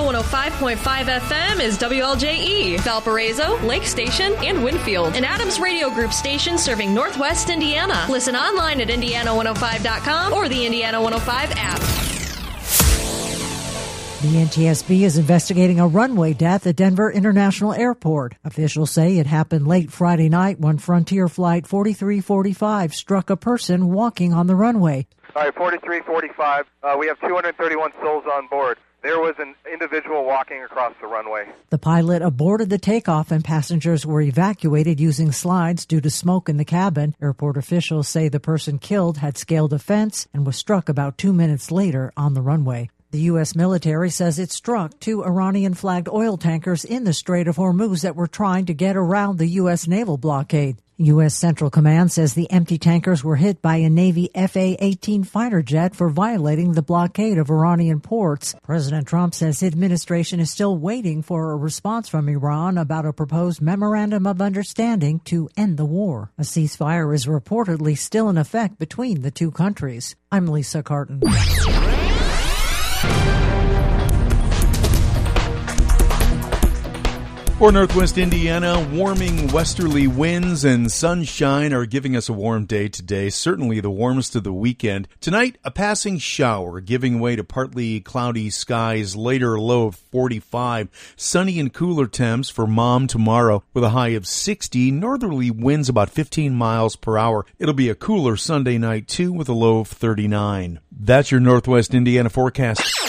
105.5 FM is WLJE, Valparaiso, Lake Station, and Winfield, an Adams Radio Group station serving Northwest Indiana. Listen online at Indiana105.com or the Indiana 105 app. The NTSB is investigating a runway death at Denver International Airport. Officials say it happened late Friday night when Frontier Flight 4345 struck a person walking on the runway. All right, 4345, we have 231 souls on board. There was an individual walking across the runway. The pilot aborted the takeoff and passengers were evacuated using slides due to smoke in the cabin. Airport officials say the person killed had scaled a fence and was struck about 2 minutes later on the runway. The U.S. military says it struck 2 Iranian-flagged oil tankers in the Strait of Hormuz that were trying to get around the U.S. naval blockade. U.S. Central Command says the empty tankers were hit by a Navy FA-18 fighter jet for violating the blockade of Iranian ports. President Trump says his administration is still waiting for a response from Iran about a proposed memorandum of understanding to end the war. A ceasefire is reportedly still in effect between the two countries. I'm Lisa Carton. For Northwest Indiana, warming westerly winds and sunshine are giving us a warm day today, certainly the warmest of the weekend. Tonight, a passing shower giving way to partly cloudy skies, later low of 45. Sunny and cooler temps for Mom tomorrow with a high of 60. Northerly winds about 15 miles per hour. It'll be a cooler Sunday night too with a low of 39. That's your Northwest Indiana forecast.